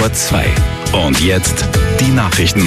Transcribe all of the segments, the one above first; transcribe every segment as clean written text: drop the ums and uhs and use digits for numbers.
2. Und jetzt die Nachrichten.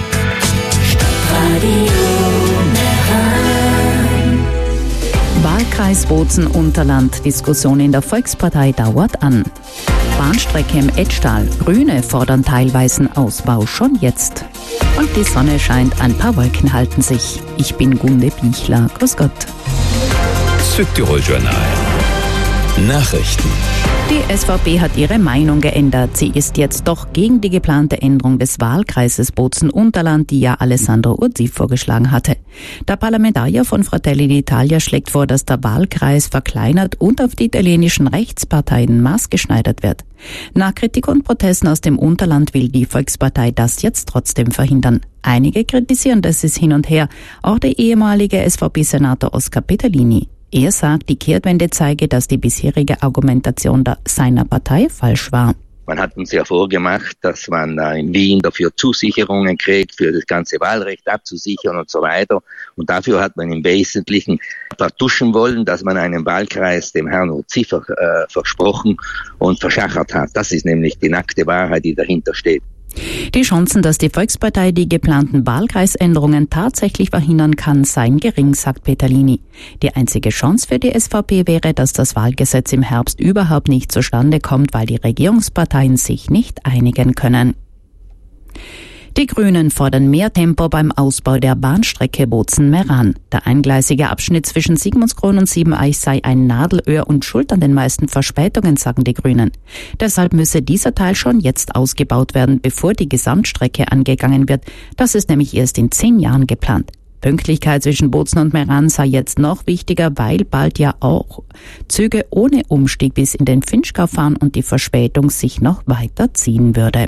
Wahlkreis Bozen-Unterland. Diskussion in der Volkspartei dauert an. Bahnstrecke im Etschtal. Grüne fordern teilweisen Ausbau schon jetzt. Und die Sonne scheint, ein paar Wolken halten sich. Ich bin Gunde Bichler. Grüß Gott. Südtirol-Journal. Nachrichten. Die SVP hat ihre Meinung geändert. Sie ist jetzt doch gegen die geplante Änderung des Wahlkreises Bozen-Unterland, die ja Alessandro Urzi vorgeschlagen hatte. Der Parlamentarier von Fratelli d'Italia schlägt vor, dass der Wahlkreis verkleinert und auf die italienischen Rechtsparteien maßgeschneidert wird. Nach Kritik und Protesten aus dem Unterland will die Volkspartei das jetzt trotzdem verhindern. Einige kritisieren das hin und her, auch der ehemalige SVP-Senator Oscar Peterlini. Er sagt, die Kehrtwende zeige, dass die bisherige Argumentation seiner Partei falsch war. Man hat uns ja vorgemacht, dass man in Wien dafür Zusicherungen kriegt, für das ganze Wahlrecht abzusichern und so weiter. Und dafür hat man im Wesentlichen vertuschen wollen, dass man einen Wahlkreis dem Herrn Urzi versprochen und verschachert hat. Das ist nämlich die nackte Wahrheit, die dahinter steht. Die Chancen, dass die Volkspartei die geplanten Wahlkreisänderungen tatsächlich verhindern kann, seien gering, sagt Peterlini. Die einzige Chance für die SVP wäre, dass das Wahlgesetz im Herbst überhaupt nicht zustande kommt, weil die Regierungsparteien sich nicht einigen können. Die Grünen fordern mehr Tempo beim Ausbau der Bahnstrecke Bozen-Meran. Der eingleisige Abschnitt zwischen Sigmundskron und Siebeneich sei ein Nadelöhr und schuld an den meisten Verspätungen, sagen die Grünen. Deshalb müsse dieser Teil schon jetzt ausgebaut werden, bevor die Gesamtstrecke angegangen wird. Das ist nämlich erst in 10 Jahren geplant. Pünktlichkeit zwischen Bozen und Meran sei jetzt noch wichtiger, weil bald ja auch Züge ohne Umstieg bis in den Finchgau fahren und die Verspätung sich noch weiter ziehen würde.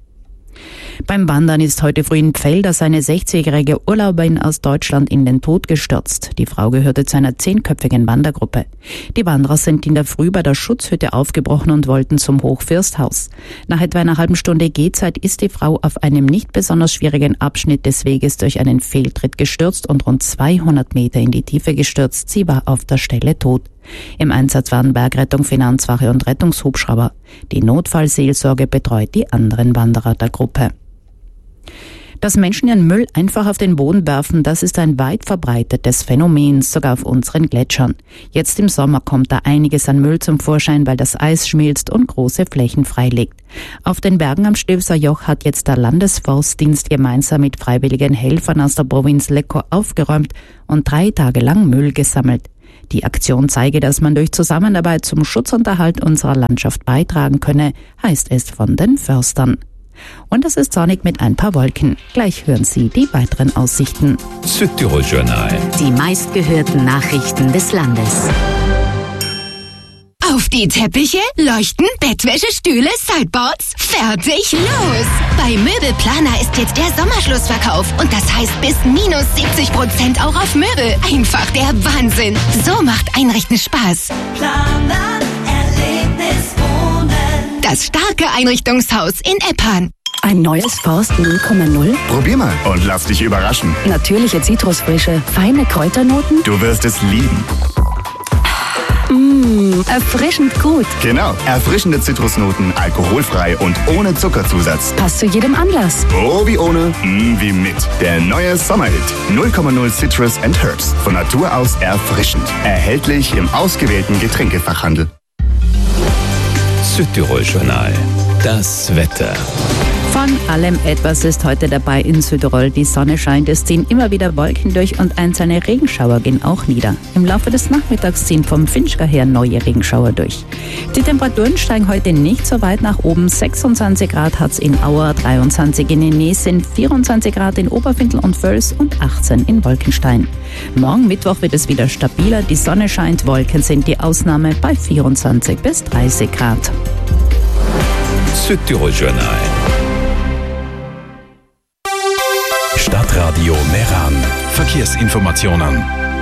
Beim Wandern ist heute früh in Pfelders eine 60-jährige Urlauberin aus Deutschland in den Tod gestürzt. Die Frau gehörte zu einer 10-köpfigen Wandergruppe. Die Wanderer sind in der Früh bei der Schutzhütte aufgebrochen und wollten zum Hochfürsthaus. Nach etwa einer halben Stunde Gehzeit ist die Frau auf einem nicht besonders schwierigen Abschnitt des Weges durch einen Fehltritt gestürzt und rund 200 Meter in die Tiefe gestürzt. Sie war auf der Stelle tot. Im Einsatz waren Bergrettung, Finanzwache und Rettungshubschrauber. Die Notfallseelsorge betreut die anderen Wanderer der Gruppe. Dass Menschen ihren Müll einfach auf den Boden werfen, das ist ein weit verbreitetes Phänomen, sogar auf unseren Gletschern. Jetzt im Sommer kommt da einiges an Müll zum Vorschein, weil das Eis schmilzt und große Flächen freilegt. Auf den Bergen am Stilfser hat jetzt der Landesforstdienst gemeinsam mit freiwilligen Helfern aus der Provinz Lecco aufgeräumt und 3 Tage lang Müll gesammelt. Die Aktion zeige, dass man durch Zusammenarbeit zum Schutzunterhalt unserer Landschaft beitragen könne, heißt es von den Förstern. Und es ist sonnig mit ein paar Wolken. Gleich hören Sie die weiteren Aussichten. Südtirol-Journal. Die meistgehörten Nachrichten des Landes. Auf die Teppiche, Leuchten, Bettwäsche, Stühle, Sideboards, fertig, los! Bei Möbelplaner ist jetzt der Sommerschlussverkauf und das heißt bis minus 70% auch auf Möbel. Einfach der Wahnsinn. So macht Einrichten Spaß. Planer, Erlebnis wohnen. Das starke Einrichtungshaus in Eppan. Ein neues Forst 0,0? Probier mal und lass dich überraschen. Natürliche Zitrusfrische, feine Kräuternoten? Du wirst es lieben. Erfrischend gut. Genau, erfrischende Zitrusnoten, alkoholfrei und ohne Zuckerzusatz. Passt zu jedem Anlass. Oh wie ohne, wie mit. Der neue Sommerhit 0,0 Citrus and Herbs. Von Natur aus erfrischend. Erhältlich im ausgewählten Getränkefachhandel. Südtirol-Journal. Das Wetter. Von allem etwas ist heute dabei in Südtirol. Die Sonne scheint, es ziehen immer wieder Wolken durch und einzelne Regenschauer gehen auch nieder. Im Laufe des Nachmittags ziehen vom Finchgau her neue Regenschauer durch. Die Temperaturen steigen heute nicht so weit nach oben. 26 Grad hat's in Auer, 23 in Nenesen, 24 Grad in Oberfindl und Völs und 18 in Wolkenstein. Morgen Mittwoch wird es wieder stabiler. Die Sonne scheint, Wolken sind die Ausnahme bei 24 bis 30 Grad. Südtirol-Journal. Stadtradio Meran. Verkehrsinformationen.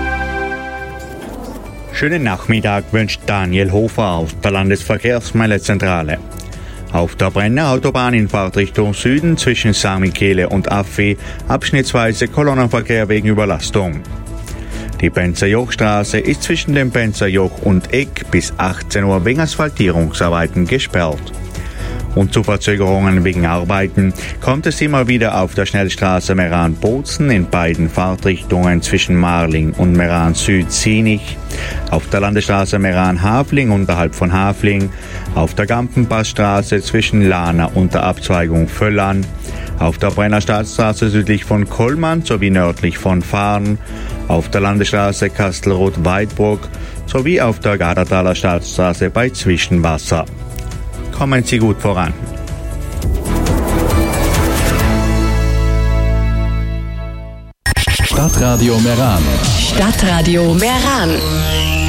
Schönen Nachmittag wünscht Daniel Hofer auf der Landesverkehrsmeldezentrale. Auf der Brenner Autobahn in Fahrtrichtung Süden zwischen St. Michele und Affi abschnittsweise Kolonnenverkehr wegen Überlastung. Die Penzerjochstraße ist zwischen dem Penzerjoch und Eck bis 18 Uhr wegen Asphaltierungsarbeiten gesperrt. Und zu Verzögerungen wegen Arbeiten kommt es immer wieder auf der Schnellstraße Meran-Bozen in beiden Fahrtrichtungen zwischen Marling und Meran Süd-Zienig, auf der Landesstraße Meran-Hafling unterhalb von Hafling, auf der Gampenpassstraße zwischen Lana und der Abzweigung Völlan, auf der Brennerstadtstraße südlich von Kollmann sowie nördlich von Fahren, auf der Landesstraße Kastelroth-Weidbruck sowie auf der Gardertaler Stadtstraße bei Zwischenwasser. Kommen Sie gut voran. Stadtradio Meran. Stadtradio Meran.